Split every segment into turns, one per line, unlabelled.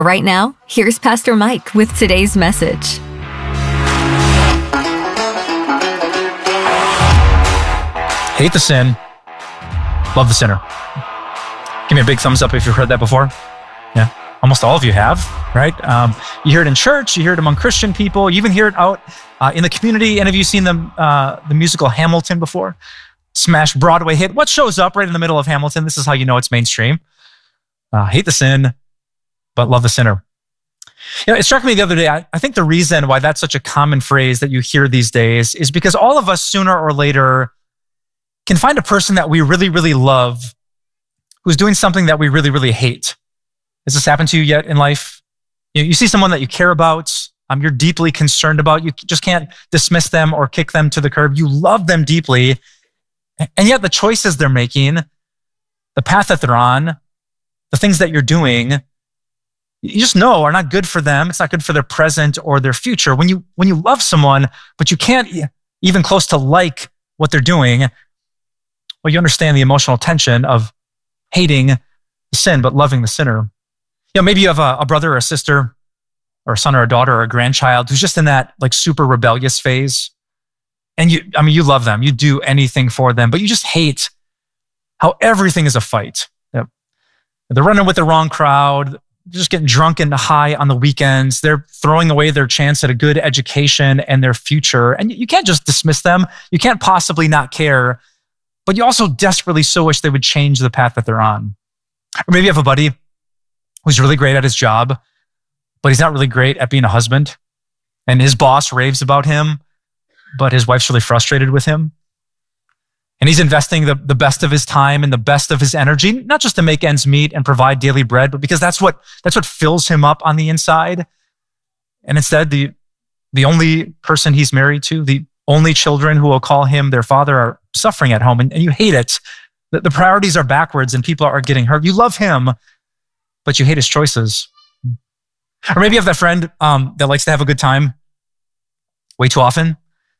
Right now, here's Pastor Mike with today's message.
Hate the sin, love the sinner. Give me a big thumbs up if you've heard that before. Yeah, almost all of you have, right? You hear it in church, you hear it among Christian people, you even hear it out in the community. Any of you seen the musical Hamilton before? Smash Broadway hit. What shows up right in the middle of Hamilton? This is how you know it's mainstream. Hate the sin, but love the sinner. You know, it struck me the other day, I think the reason why that's such a common phrase that you hear these days is because all of us sooner or later can find a person that we really, really love who's doing something that we really, really hate. Has this happened to you yet in life? You see someone that you care about, you're deeply concerned about, you just can't dismiss them or kick them to the curb. You love them deeply, and yet the choices they're making, the path that they're on, the things that you're doing, you just know are not good for them. It's not good for their present or their future. When you love someone, but you can't even close to like what they're doing, well, you understand the emotional tension of hating the sin, but loving the sinner. You know, maybe you have a brother or a sister or a son or a daughter or a grandchild who's just in that like super rebellious phase. And you love them. You do anything for them, but you just hate how everything is a fight. Yep. They're running with the wrong crowd. They're just getting drunk and high on the weekends. They're throwing away their chance at a good education and their future. And you can't just dismiss them. You can't possibly not care, but you also desperately so wish they would change the path that they're on. Or maybe you have a buddy who's really great at his job, but he's not really great at being a husband. And his boss raves about him, but his wife's really frustrated with him. And he's investing the best of his time and the best of his energy, not just to make ends meet and provide daily bread, but because that's what fills him up on the inside. And instead, the only person he's married to, the only children who will call him their father are suffering at home, and you hate it. The priorities are backwards and people are getting hurt. You love him, but you hate his choices. Or maybe you have that friend that likes to have a good time way too often,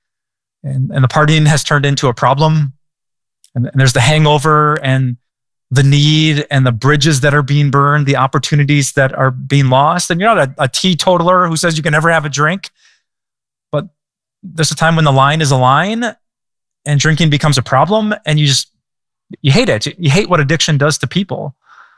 and the partying has turned into a problem. And there's the hangover and the need and the bridges that are being burned, the opportunities that are being lost. And you're not a teetotaler who says you can never have a drink, but there's a time when the line is a line and drinking becomes a problem, and you hate it. You hate what addiction does to people.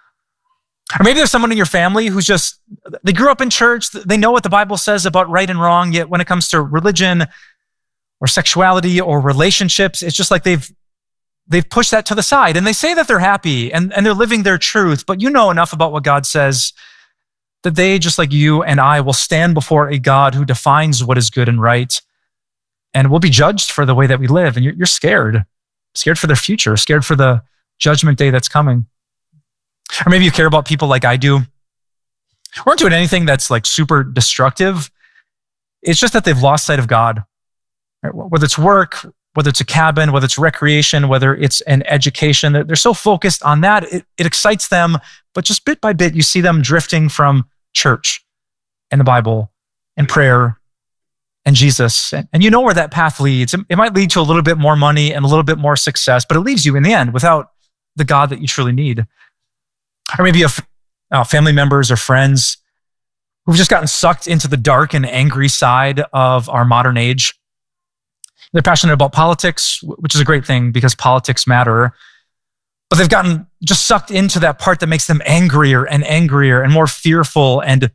Or maybe there's someone in your family who's they grew up in church, they know what the Bible says about right and wrong, yet when it comes to religion or sexuality or relationships, it's just like they've pushed that to the side, and they say that they're happy and they're living their truth, but you know enough about what God says that they, just like you and I, will stand before a God who defines what is good and right, and will be judged for the way that we live. And you're scared for their future, scared for the judgment day that's coming. Or maybe you care about people like I do, who aren't doing anything that's like super destructive. It's just that they've lost sight of God. Right? Whether it's work, whether it's a cabin, whether it's recreation, whether it's an education, they're so focused on that, it excites them, but just bit by bit, you see them drifting from church and the Bible and prayer and Jesus. And you know where that path leads. It might lead to a little bit more money and a little bit more success, but it leaves you in the end without the God that you truly need. Or maybe you have family members or friends who've just gotten sucked into the dark and angry side of our modern age. They're passionate about politics, which is a great thing because politics matter, but they've gotten just sucked into that part that makes them angrier and more fearful. And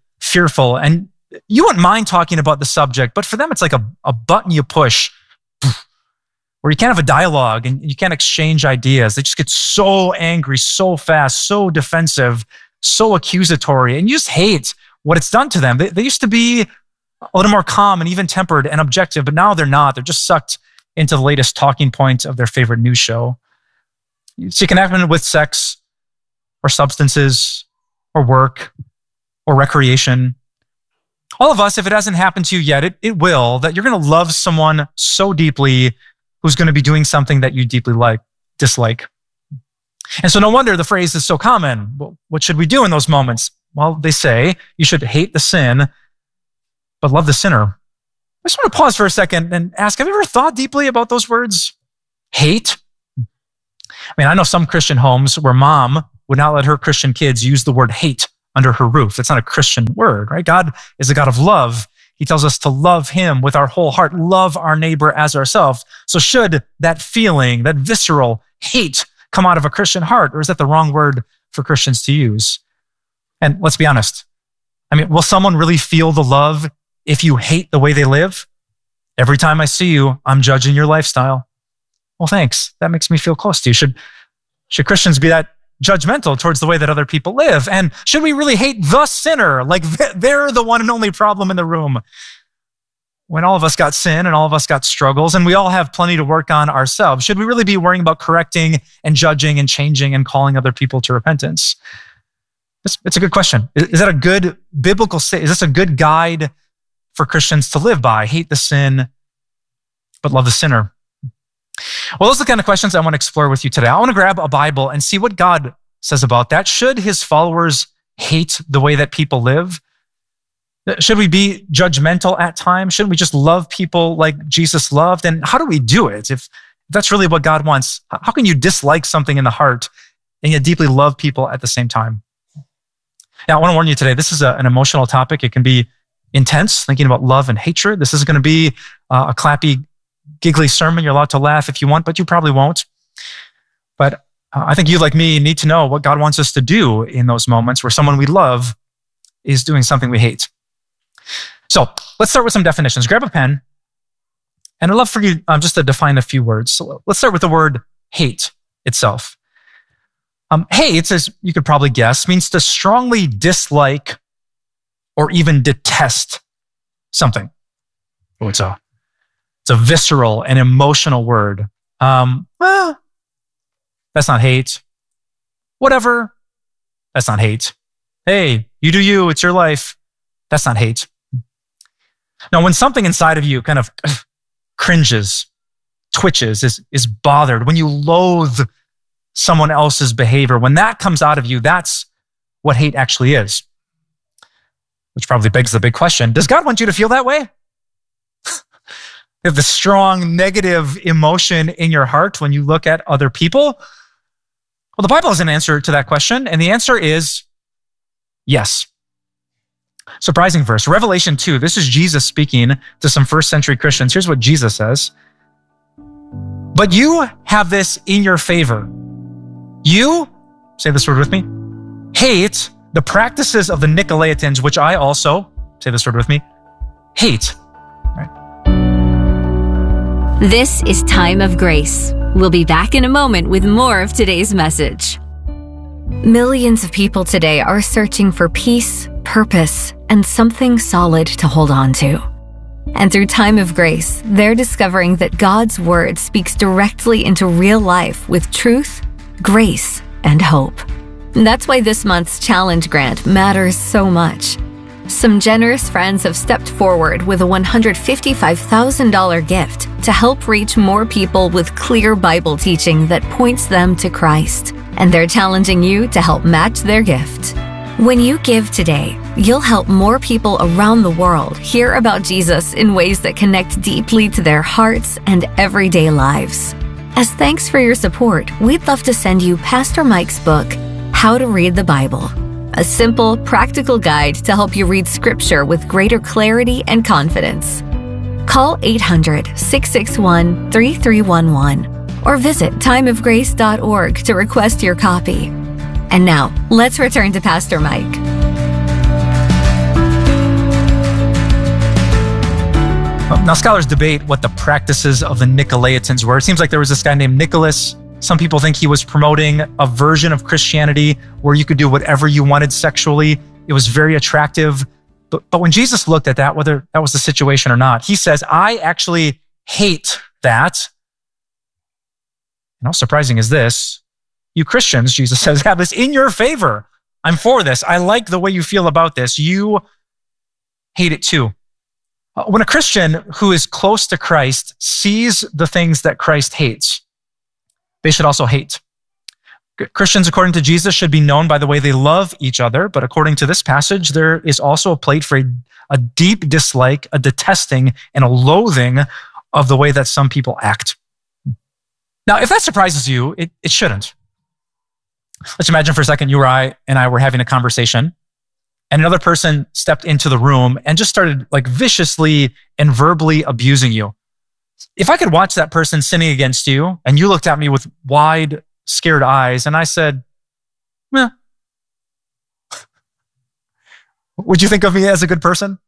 you wouldn't mind talking about the subject, but for them, it's like a button you push where you can't have a dialogue and you can't exchange ideas. They just get so angry, so fast, so defensive, so accusatory, and you just hate what it's done to them. They used to be a little more calm and even tempered and objective, but now they're not. They're just sucked into the latest talking point of their favorite news show. So it can happen with sex or substances or work or recreation. All of us, if it hasn't happened to you yet, it will, that you're going to love someone so deeply who's going to be doing something that you deeply dislike. And so no wonder the phrase is so common. Well, what should we do in those moments? Well, they say you should hate the sin, but love the sinner. I just want to pause for a second and ask, have you ever thought deeply about those words? Hate? I mean, I know some Christian homes where mom would not let her Christian kids use the word hate under her roof. That's not a Christian word, right? God is a God of love. He tells us to love him with our whole heart, love our neighbor as ourselves. So should that feeling, that visceral hate come out of a Christian heart, or is that the wrong word for Christians to use? And let's be honest. I mean, will someone really feel the love if you hate the way they live? Every time I see you, I'm judging your lifestyle. Well, thanks. That makes me feel close to you. Should Christians be that judgmental towards the way that other people live? And should we really hate the sinner? Like they're the one and only problem in the room. When all of us got sin and all of us got struggles and we all have plenty to work on ourselves, should we really be worrying about correcting and judging and changing and calling other people to repentance? It's a good question. Is that a good biblical statement? Is this a good guide for Christians to live by? Hate the sin, but love the sinner. Well, those are the kind of questions I want to explore with you today. I want to grab a Bible and see what God says about that. Should his followers hate the way that people live? Should we be judgmental at times? Shouldn't we just love people like Jesus loved? And how do we do it? If that's really what God wants, how can you dislike something in the heart and yet deeply love people at the same time? Now, I want to warn you today, this is an emotional topic. It can be intense, thinking about love and hatred. This is going to be a clappy, giggly sermon. You're allowed to laugh if you want, but you probably won't. But I think you, like me, need to know what God wants us to do in those moments where someone we love is doing something we hate. So let's start with some definitions. Grab a pen, and I'd love for you just to define a few words. So let's start with the word hate itself. Hate, as you could probably guess, means to strongly dislike or even detest something. Oh, it's a visceral and emotional word. Well, that's not hate. Whatever, that's not hate. Hey, you do you, it's your life. That's not hate. Now, when something inside of you kind of cringes, twitches, is bothered, when you loathe someone else's behavior, when that comes out of you, that's what hate actually is. Which probably begs the big question, does God want you to feel that way? Have the strong negative emotion in your heart when you look at other people? Well, the Bible has an answer to that question, and the answer is yes. Surprising verse, Revelation 2. This is Jesus speaking to some first century Christians. Here's what Jesus says. But you have this in your favor. You, say this word with me, hate the practices of the Nicolaitans, which I also, say this word with me, hate.
This is Time of Grace. We'll be back in a moment with more of today's message. Millions of people today are searching for peace, purpose, and something solid to hold on to. And through Time of Grace, they're discovering that God's Word speaks directly into real life with truth, grace, and hope. That's why this month's challenge grant matters so much. Some generous friends have stepped forward with a $155,000 gift to help reach more people with clear Bible teaching that points them to Christ. And they're challenging you to help match their gift. When you give today, you'll help more people around the world hear about Jesus in ways that connect deeply to their hearts and everyday lives. As thanks for your support, we'd love to send you Pastor Mike's book, How to Read the Bible, a simple, practical guide to help you read Scripture with greater clarity and confidence. Call 800-661-3311 or visit timeofgrace.org to request your copy. And now, let's return to Pastor Mike.
Now, scholars debate what the practices of the Nicolaitans were. It seems like there was this guy named Nicholas. Some people think he was promoting a version of Christianity where you could do whatever you wanted sexually. It was very attractive. But when Jesus looked at that, whether that was the situation or not, he says, I actually hate that. And how surprising is this? You Christians, Jesus says, have this in your favor. I'm for this. I like the way you feel about this. You hate it too. When a Christian who is close to Christ sees the things that Christ hates, they should also hate. Christians, according to Jesus, should be known by the way they love each other. But according to this passage, there is also a plate for a deep dislike, a detesting, and a loathing of the way that some people act. Now, if that surprises you, it shouldn't. Let's imagine for a second you or I were having a conversation, and another person stepped into the room and just started like viciously and verbally abusing you. If I could watch that person sinning against you and you looked at me with wide, scared eyes and I said, meh, would you think of me as a good person?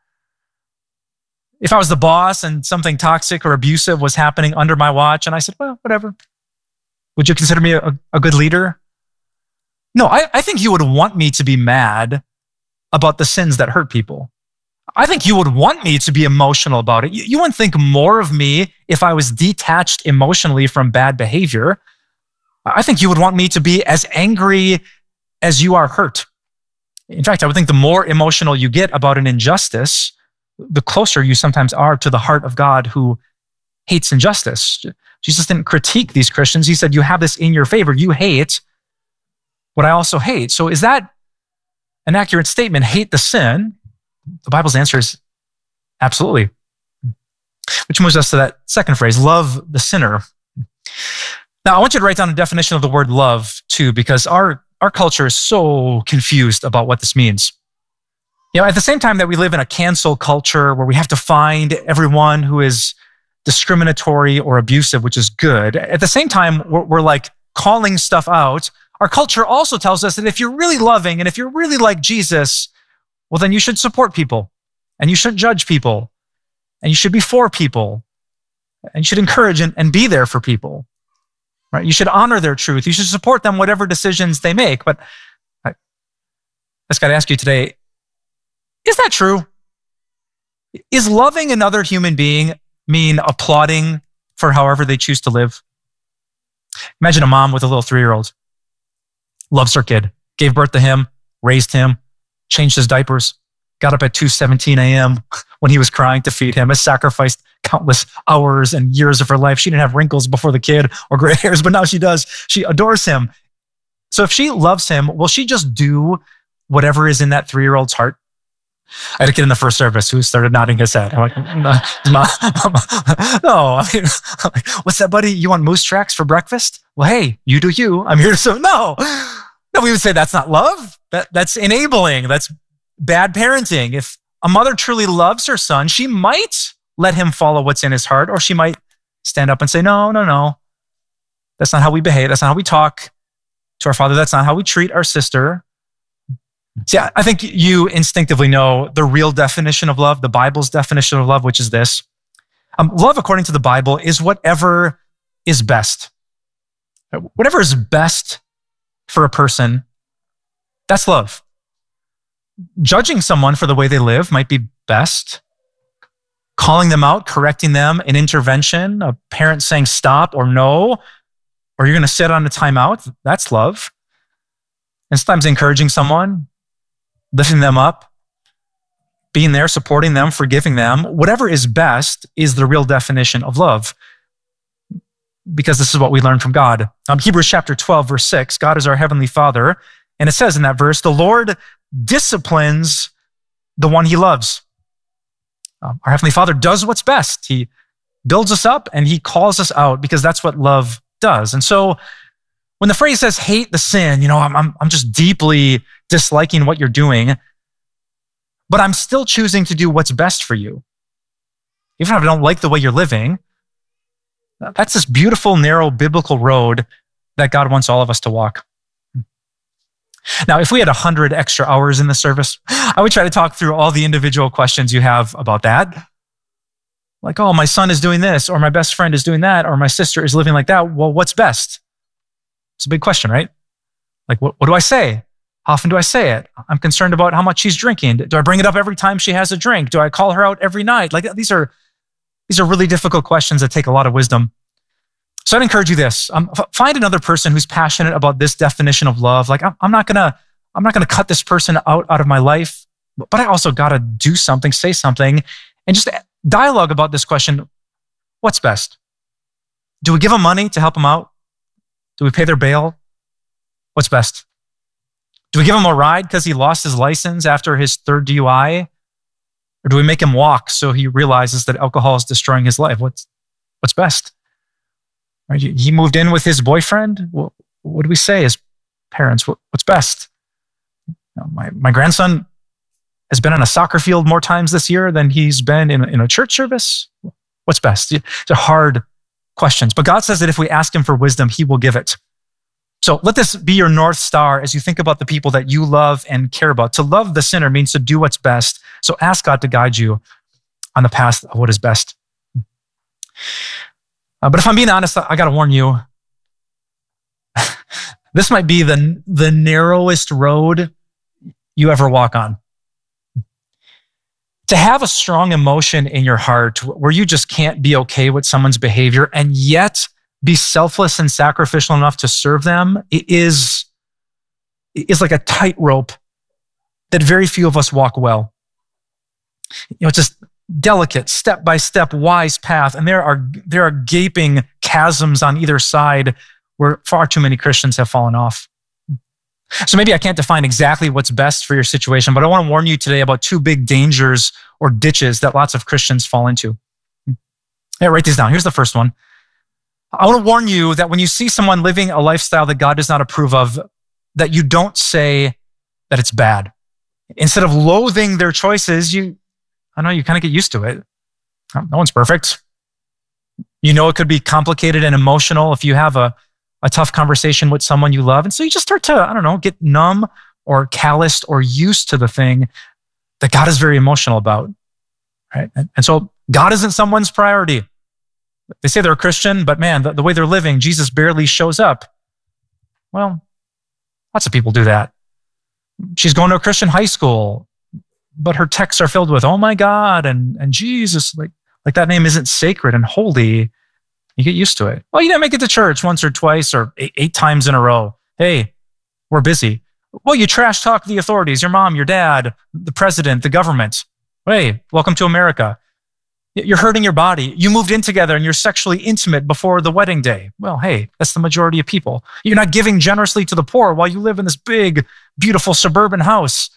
If I was the boss and something toxic or abusive was happening under my watch and I said, well, whatever, would you consider me a good leader? No, I think you would want me to be mad about the sins that hurt people. I think you would want me to be emotional about it. You wouldn't think more of me if I was detached emotionally from bad behavior. I think you would want me to be as angry as you are hurt. In fact, I would think the more emotional you get about an injustice, the closer you sometimes are to the heart of God who hates injustice. Jesus didn't critique these Christians. He said, you have this in your favor. You hate what I also hate. So is that an accurate statement? Hate the sin? The Bible's answer is absolutely. Which moves us to that second phrase, love the sinner. Now, I want you to write down a definition of the word love too, because our culture is so confused about what this means. You know, at the same time that we live in a cancel culture where we have to find everyone who is discriminatory or abusive, which is good, at the same time, we're like calling stuff out. Our culture also tells us that if you're really loving and if you're really like Jesus, well, then you should support people and you shouldn't judge people and you should be for people and you should encourage and be there for people, right? You should honor their truth. You should support them, whatever decisions they make. But I just got to ask you today, is that true? Is loving another human being mean applauding for however they choose to live? Imagine a mom with a little 3-year-old, loves her kid, gave birth to him, raised him, changed his diapers, got up at 2:17 a.m. when he was crying to feed him, has sacrificed countless hours and years of her life. She didn't have wrinkles before the kid or gray hairs, but now she does. She adores him. So if she loves him, will she just do whatever is in that 3-year-old's heart? I had a kid in the first service who started nodding his head. I'm like, no, I mean, what's that, buddy? You want moose tracks for breakfast? Well, hey, you do you. I'm here to serve. No, we would say that's not love. That's enabling. That's bad parenting. If a mother truly loves her son, she might let him follow what's in his heart, or she might stand up and say, no. That's not how we behave. That's not how we talk to our father. That's not how we treat our sister. See, I think you instinctively know the real definition of love, the Bible's definition of love, which is this. Love, according to the Bible, is whatever is best. Whatever is best for a person, that's love. Judging someone for the way they live might be best. Calling them out, correcting them, an intervention, a parent saying stop or no, or you're going to sit on a timeout, that's love. And sometimes encouraging someone, lifting them up, being there, supporting them, forgiving them, whatever is best is the real definition of love. Because this is what we learn from God. Hebrews chapter 12, verse 6, God is our heavenly Father. And it says in that verse, the Lord disciplines the one he loves. Our heavenly Father does what's best. He builds us up and he calls us out because that's what love does. And so when the phrase says hate the sin, I'm just deeply disliking what you're doing, but I'm still choosing to do what's best for you. Even if I don't like the way you're living, that's this beautiful, narrow, biblical road that God wants all of us to walk. Now, if we had 100 extra hours in the service, I would try to talk through all the individual questions you have about that. Like, oh, my son is doing this, or my best friend is doing that, or my sister is living like that. Well, what's best? It's a big question, right? Like, what do I say? How often do I say it? I'm concerned about how much she's drinking. Do I bring it up every time she has a drink? Do I call her out every night? Like, these are really difficult questions that take a lot of wisdom. So I'd encourage you this. Find another person who's passionate about this definition of love. Like, I'm not gonna cut this person out of my life, but I also gotta do something, say something, and just dialogue about this question. What's best? Do we give them money to help them out? Do we pay their bail? What's best? Do we give him a ride because he lost his license after his 3rd DUI? Or do we make him walk so he realizes that alcohol is destroying his life? What's best? Right? He moved in with his boyfriend. What do we say as parents? What's best? My grandson has been on a soccer field more times this year than he's been in a church service. What's best? They're hard questions. But God says that if we ask him for wisdom, he will give it. So let this be your North Star as you think about the people that you love and care about. To love the sinner means to do what's best. So ask God to guide you on the path of what is best. But if I'm being honest, I got to warn you, this might be the narrowest road you ever walk on. To have a strong emotion in your heart where you just can't be okay with someone's behavior and yet be selfless and sacrificial enough to serve them is like a tightrope that very few of us walk well. It's just delicate, step-by-step, wise path. And there are gaping chasms on either side where far too many Christians have fallen off. So maybe I can't define exactly what's best for your situation, but I want to warn you today about two big dangers or ditches that lots of Christians fall into. Yeah, write these down. Here's the first one. I want to warn you that when you see someone living a lifestyle that God does not approve of, that you don't say that it's bad. Instead of loathing their choices, you kind of get used to it. No one's perfect. You know it could be complicated and emotional if you have a tough conversation with someone you love. And so you just start to, get numb or calloused or used to the thing that God is very emotional about, right? And so God isn't someone's priority. They say they're a Christian, but man, the way they're living, Jesus barely shows up. Well, lots of people do that. She's going to a Christian high school, but her texts are filled with, oh my God, and Jesus, like that name isn't sacred and holy. You get used to it. Well, you didn't make it to church once or twice or eight times in a row. Hey, we're busy. Well, you trash talk the authorities, your mom, your dad, the president, the government. Hey, welcome to America. You're hurting your body. You moved in together and you're sexually intimate before the wedding day. Well, hey, that's the majority of people. You're not giving generously to the poor while you live in this big, beautiful suburban house.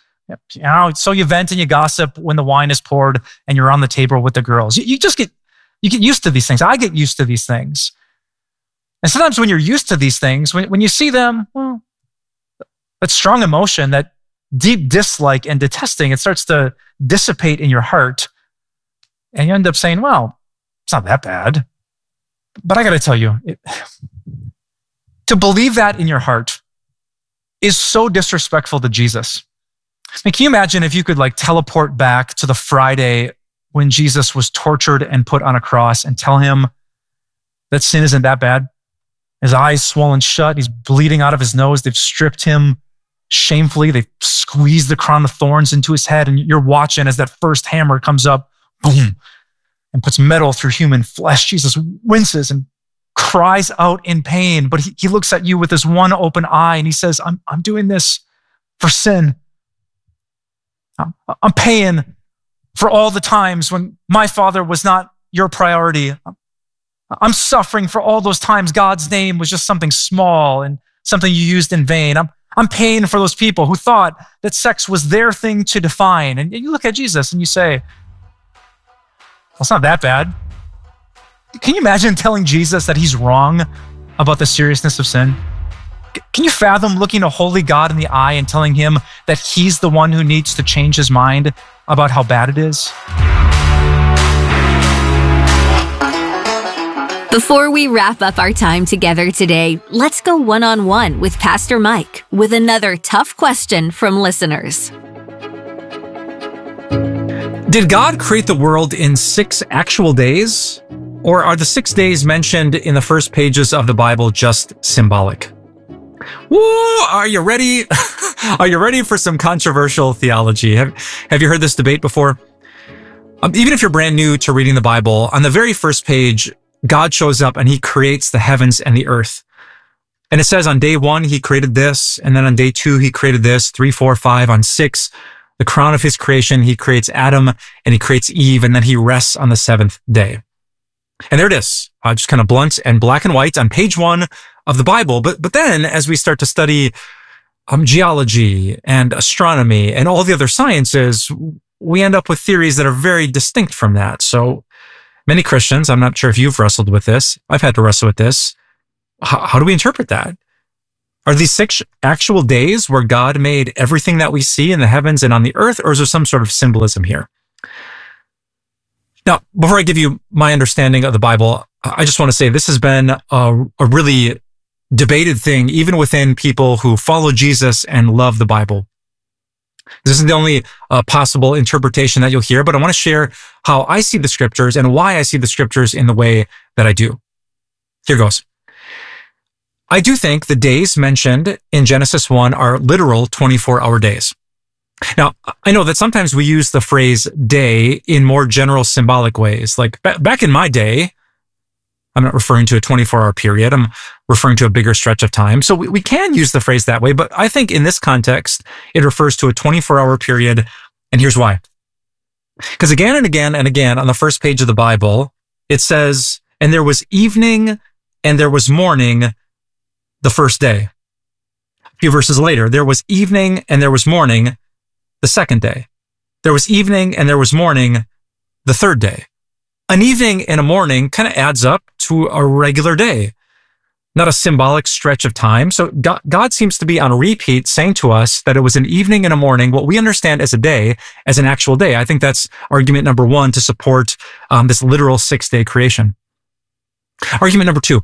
So you vent and you gossip when the wine is poured and you're on the table with the girls. You get used to these things. I get used to these things. And sometimes when you're used to these things, when you see them, well, that strong emotion, that deep dislike and detesting, it starts to dissipate in your heart. And you end up saying, well, it's not that bad. But I got to tell you, to believe that in your heart is so disrespectful to Jesus. I mean, can you imagine if you could teleport back to the Friday when Jesus was tortured and put on a cross and tell him that sin isn't that bad? His eyes swollen shut. He's bleeding out of his nose. They've stripped him shamefully. They've squeezed the crown of thorns into his head. And you're watching as that first hammer comes up, boom, and puts metal through human flesh. Jesus winces and cries out in pain, but he looks at you with this one open eye and he says, I'm doing this for sin. I'm paying for all the times when my Father was not your priority. I'm suffering for all those times God's name was just something small and something you used in vain. I'm paying for those people who thought that sex was their thing to define. And you look at Jesus and you say, well, it's not that bad. Can you imagine telling Jesus that he's wrong about the seriousness of sin? Can you fathom looking a holy God in the eye and telling him that he's the one who needs to change his mind about how bad it is?
Before we wrap up our time together today, let's go one-on-one with Pastor Mike with another tough question from listeners.
Did God create the world in 6 actual days? Or are the 6 days mentioned in the first pages of the Bible just symbolic? Woo! Are you ready? Are you ready for some controversial theology? Have you heard this debate before? Even if you're brand new to reading the Bible, on the very first page, God shows up and he creates the heavens and the earth. And it says on day 1, he created this. And then on day 2, he created this. 3, 4, 5. On 6, the crown of his creation, he creates Adam and he creates Eve. And then he rests on the 7th day. And there it is, just kind of blunt and black and white on page 1 of the Bible. But then as we start to study geology and astronomy and all the other sciences, we end up with theories that are very distinct from that. So many Christians, I'm not sure if you've wrestled with this. I've had to wrestle with this. How do we interpret that? Are these 6 actual days where God made everything that we see in the heavens and on the earth, or is there some sort of symbolism here? Now, before I give you my understanding of the Bible, I just want to say this has been a really debated thing, even within people who follow Jesus and love the Bible. This isn't the only possible interpretation that you'll hear, but I want to share how I see the scriptures and why I see the scriptures in the way that I do. Here goes. I do think the days mentioned in Genesis 1 are literal 24-hour days. Now, I know that sometimes we use the phrase day in more general symbolic ways. Like back in my day, I'm not referring to a 24-hour period. I'm referring to a bigger stretch of time. So we can use the phrase that way, but I think in this context, it refers to a 24-hour period. And here's why. Because again and again and again on the first page of the Bible, it says, and there was evening and there was morning the first day. A few verses later, there was evening and there was morning the second day. There was evening and there was morning the third day. An evening and a morning kind of adds up to a regular day, not a symbolic stretch of time. So God seems to be on repeat saying to us that it was an evening and a morning, what we understand as a day, as an actual day. I think that's argument number 1 to support this literal 6-day creation. Argument number 2.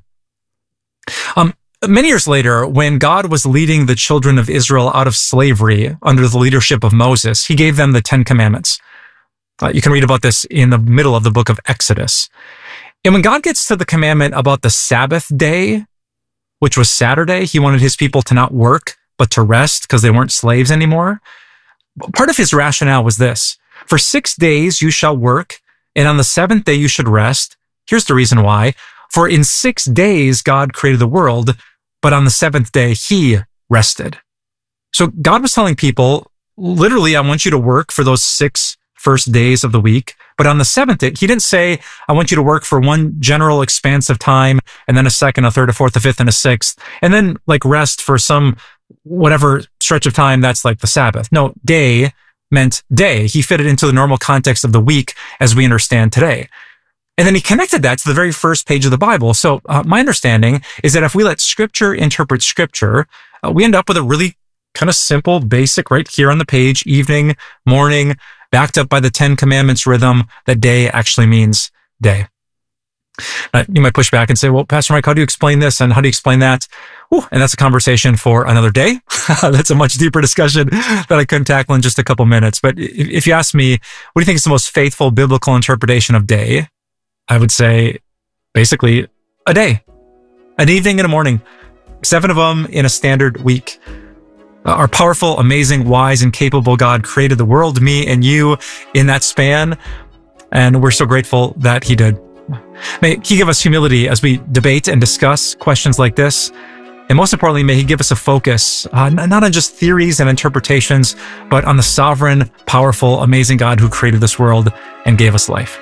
Many years later, when God was leading the children of Israel out of slavery under the leadership of Moses, he gave them the 10 commandments. You can read about this in the middle of the book of Exodus. And when God gets to the commandment about the Sabbath day, which was Saturday, he wanted his people to not work, but to rest because they weren't slaves anymore. Part of his rationale was this: for 6 days you shall work, and on the 7th day you should rest. Here's the reason why. For in 6 days God created the world, but on the 7th day he rested. So God was telling people, literally, I want you to work for those 6 first days of the week, but on the 7th day, he didn't say, I want you to work for one general expanse of time, and then a second, a third, a fourth, a fifth, and a sixth, and then like rest for some whatever stretch of time that's like the Sabbath. No, day meant day. He fit it into the normal context of the week as we understand today. And then he connected that to the very first page of the Bible. So my understanding is that if we let Scripture interpret Scripture, we end up with a really kind of simple, basic, right here on the page, evening, morning, backed up by the 10 Commandments rhythm, that day actually means day. You might push back and say, well, Pastor Mike, how do you explain this and how do you explain that? And that's a conversation for another day. That's a much deeper discussion that I couldn't tackle in just a couple minutes. But if you ask me, what do you think is the most faithful biblical interpretation of day? I would say basically a day, an evening and a morning, 7 of them in a standard week. Our powerful, amazing, wise, and capable God created the world, me and you, in that span. And we're so grateful that he did. May he give us humility as we debate and discuss questions like this. And most importantly, may he give us a focus, not on just theories and interpretations, but on the sovereign, powerful, amazing God who created this world and gave us life.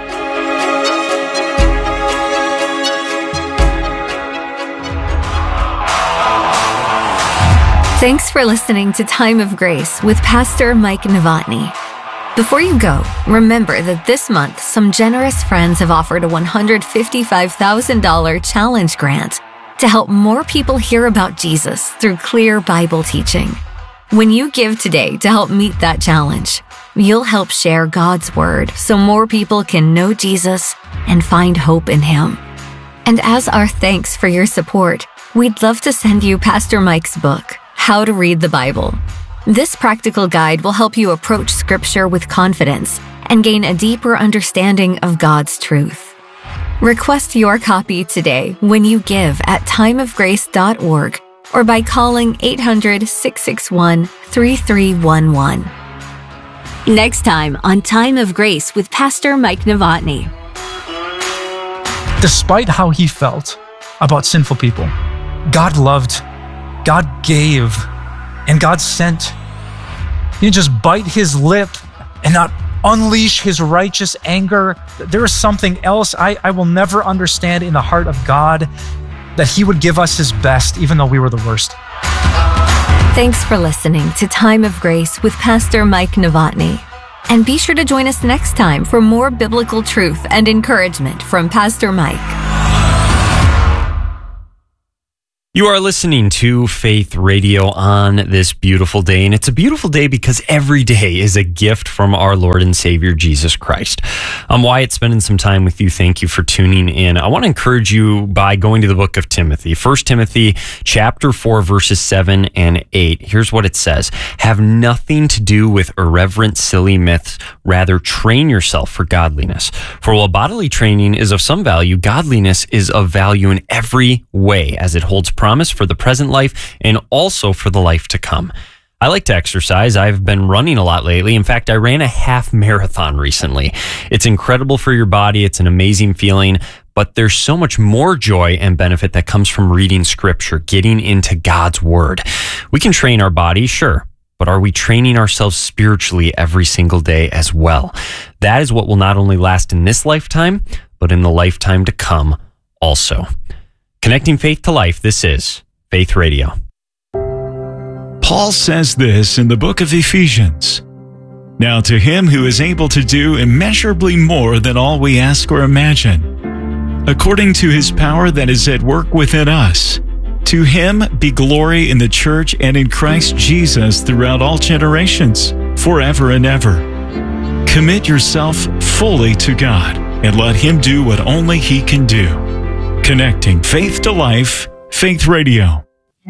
Thanks for listening to Time of Grace with Pastor Mike Novotny. Before you go, remember that this month, some generous friends have offered a $155,000 challenge grant to help more people hear about Jesus through clear Bible teaching. When you give today to help meet that challenge, you'll help share God's Word so more people can know Jesus and find hope in Him. And as our thanks for your support, we'd love to send you Pastor Mike's book, How to Read the Bible. This practical guide will help you approach Scripture with confidence and gain a deeper understanding of God's truth. Request your copy today when you give at timeofgrace.org or by calling 800-661-3311. Next time on Time of Grace with Pastor Mike Novotny.
Despite how he felt about sinful people, God loved, God gave, and God sent. He didn't just bite his lip and not unleash his righteous anger. There is something else I will never understand in the heart of God, that he would give us his best even though we were the worst.
Thanks for listening to Time of Grace with Pastor Mike Novotny. And be sure to join us next time for more biblical truth and encouragement from Pastor Mike.
You are listening to Faith Radio on this beautiful day, and it's a beautiful day because every day is a gift from our Lord and Savior, Jesus Christ. I'm Wyatt, spending some time with you. Thank you for tuning in. I want to encourage you by going to the book of Timothy, 1 Timothy chapter 4, verses 7 and 8. Here's what it says. Have nothing to do with irreverent, silly myths. Rather, train yourself for godliness. For while bodily training is of some value, godliness is of value in every way, as it holds promise for the present life and also for the life to come. I like to exercise. I've been running a lot lately. In fact, I ran a half marathon recently. It's incredible for your body. It's an amazing feeling, but there's so much more joy and benefit that comes from reading scripture, getting into God's word. We can train our body, sure, but are we training ourselves spiritually every single day as well? That is what will not only last in this lifetime, but in the lifetime to come also. Connecting faith to life, this is Faith Radio.
Paul says this in the book of Ephesians. Now to him who is able to do immeasurably more than all we ask or imagine, according to his power that is at work within us, to him be glory in the church and in Christ Jesus throughout all generations, forever and ever. Commit yourself fully to God and let him do what only he can do. Connecting faith to life, Faith Radio.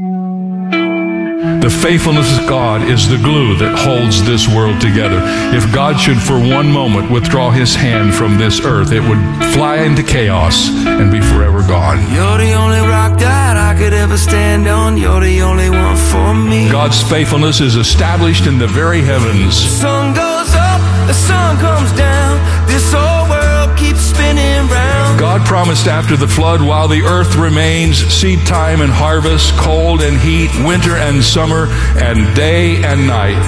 The faithfulness of God is the glue that holds this world together. If God should for one moment withdraw his hand from this earth, it would fly into chaos and be forever gone.
You're the only rock that I could ever stand on. You're the only one for me.
God's faithfulness is established in the very heavens.
The sun goes up, the sun comes down. This whole world keeps spinning round.
God promised after the flood, while the earth remains, seed time and harvest, cold and heat, winter and summer, and day and night,